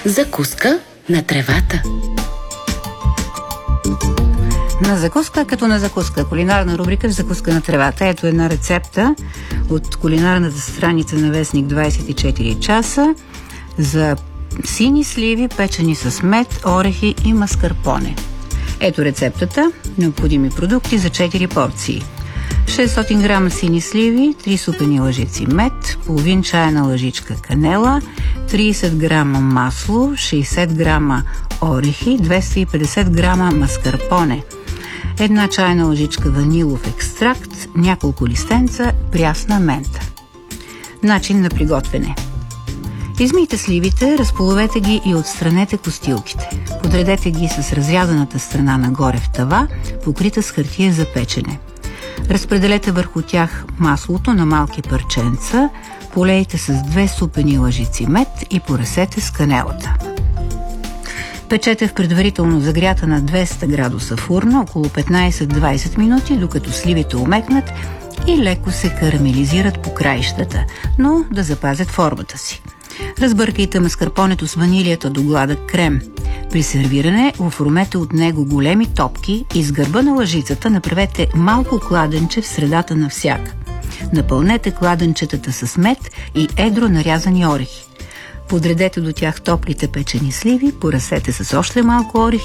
Закуска на тревата. На закуска като на закуска. Кулинарна рубрика в закуска на тревата. Ето една рецепта от кулинарната страница на вестник 24 часа за сини сливи, печени с мед, орехи и маскарпоне. Ето рецептата. Необходими продукти за 4 порции. 600 грама сини сливи, 3 супени лъжици мед, половин чайна лъжичка канела, 30 грама масло, 60 грама орехи, 250 грама маскарпоне, една чайна лъжичка ванилов екстракт, няколко листенца прясна мента. Начин на приготвяне. Измийте сливите, разполовете ги и отстранете костилките. Подредете ги с разрязаната страна нагоре в тава, покрита с хартия за печене. Разпределете върху тях маслото на малки парченца, полейте с 2 супени лъжици мед и поръсете с канелата. Печете в предварително загрята на 200 градуса фурна около 15-20 минути, докато сливите омекнат и леко се карамелизират по краищата, но да запазят формата си. Разбъркайте маскарпонето с ванилията до гладък крем. При сервиране оформете от него големи топки и с гърба на лъжицата направете малко кладенче в средата на всяка. Напълнете кладенчетата с мед и едро нарязани орехи. Подредете до тях топлите печени сливи, поръсете с още малко орехи